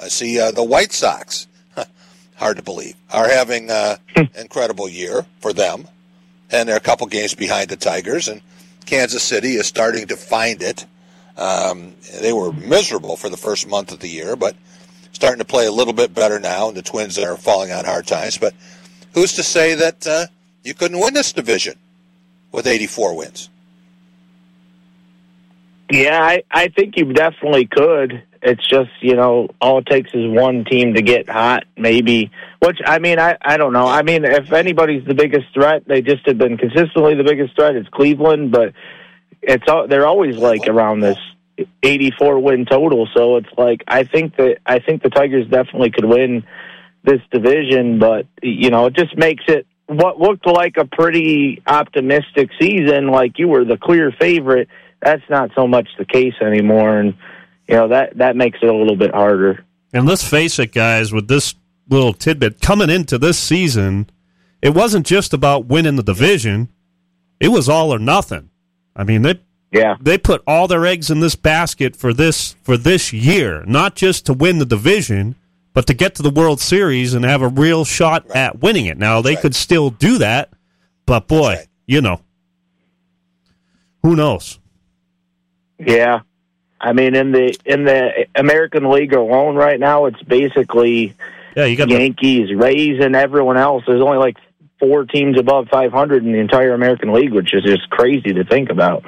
I see the White Sox, hard to believe, are having an incredible year for them. And they're a couple games behind the Tigers, and Kansas City is starting to find it. They were miserable for the first month of the year, but starting to play a little bit better now, and the Twins are falling on hard times. But who's to say that you couldn't win this division with 84 wins? Yeah, I think you definitely could. It's just, all it takes is one team to get hot, maybe. Which, I don't know. I mean, if anybody's the biggest threat, they just have been consistently the biggest threat. It's Cleveland, but they're always like around this 84 win total. So it's like I think the Tigers definitely could win this division, but it just makes it what looked like a pretty optimistic season, like you were the clear favorite. That's not so much the case anymore, and that makes it a little bit harder. And let's face it, guys, with this little tidbit coming into this season, it wasn't just about winning the division; it was all or nothing. I mean, they put all their eggs in this basket for this year, not just to win the division, but to get to the World Series and have a real shot at winning it. Now they could still do that, but boy, who knows? Yeah, I mean, in the American League alone right now, it's basically you got Yankees, Rays, and everyone else. There's only like 4 teams above 500 in the entire American League, which is just crazy to think about.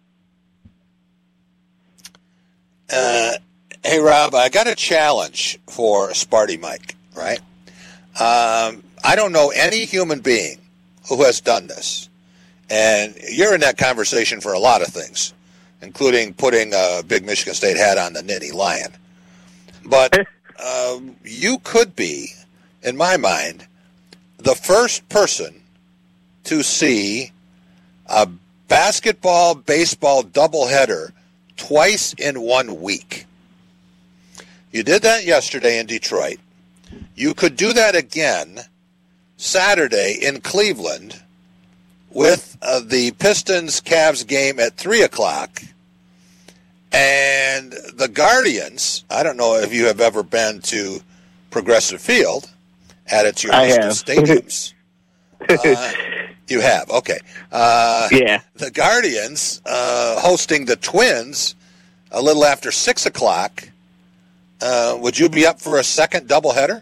Hey, Rob, I got a challenge for Sparty Mike, right? I don't know any human being who has done this, and you're in that conversation for a lot of things, including putting a big Michigan State hat on the Nittany Lion. But you could be, in my mind, the first person to see a basketball-baseball doubleheader twice in 1 week. You did that yesterday in Detroit. You could do that again Saturday in Cleveland with the Pistons-Cavs game at 3 o'clock. And the Guardians, I don't know if you have ever been to Progressive Field at its United Stadiums. You have, okay. Yeah. The Guardians hosting the Twins a little after 6 o'clock. Would you be up for a second doubleheader?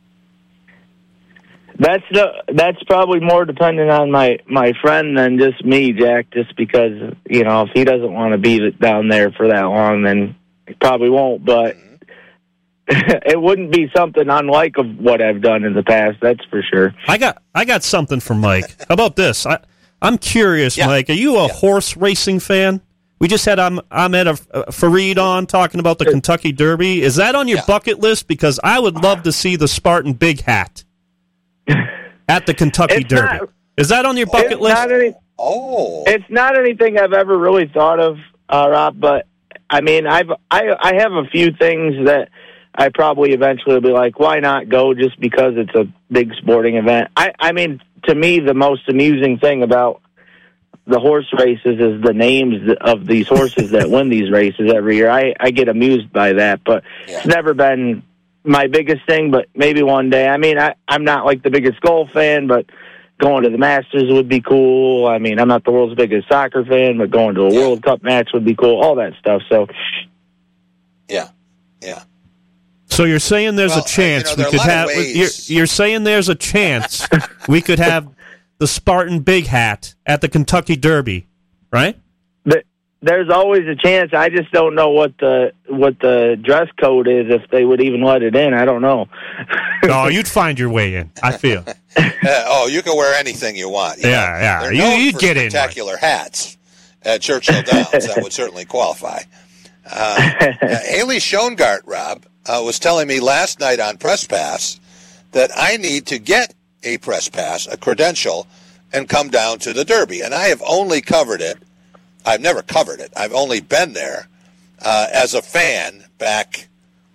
That's probably more dependent on my friend than just me, Jack, just because, if he doesn't want to be down there for that long, then he probably won't. But it wouldn't be something unlike of what I've done in the past, that's for sure. I got something for Mike. How about this? I'm curious, Mike. Are you a horse racing fan? We just had Ahmed Fareed on talking about the Kentucky Derby. Is that on your bucket list? Because I would love to see the Spartan Big Hat at the Kentucky Derby. Is that on your bucket list? It's not anything I've ever really thought of, Rob. But I mean, I have a few things that I probably eventually will be like, why not go? Just because it's a big sporting event. I mean, to me, the most amusing thing about the horse races is the names of these horses that win these races every year. I get amused by that, but it's never been my biggest thing, but maybe one day. I mean, I'm not like the biggest golf fan, but going to the Masters would be cool. I mean, I'm not the world's biggest soccer fan, but going to a World Cup match would be cool, all that stuff. So, yeah. So you're saying there's a chance we could have. You're saying there's a chance we could have the Spartan Big Hat at the Kentucky Derby, right? There's always a chance. I just don't know what the dress code is, if they would even let it in. I don't know. Oh, you'd find your way in, I feel. You can wear anything you want. Yeah. You'd get in. Spectacular hats at Churchill Downs. That would certainly qualify. Haley Shongart, Rob, was telling me last night on Press Pass that I need to get a press pass, a credential, and come down to the Derby. And I have only covered it. I've never covered it. I've only been there as a fan back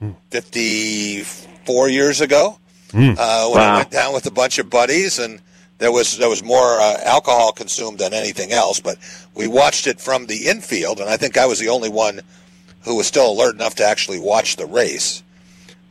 54 years ago when I went down with a bunch of buddies, and there was more alcohol consumed than anything else. But we watched it from the infield, and I think I was the only one who was still alert enough to actually watch the race.